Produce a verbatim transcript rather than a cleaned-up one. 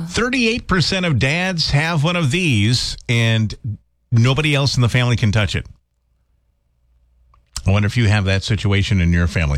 thirty-eight percent of dads have one of these, and nobody else in the family can touch it. I wonder if you have that situation in your family.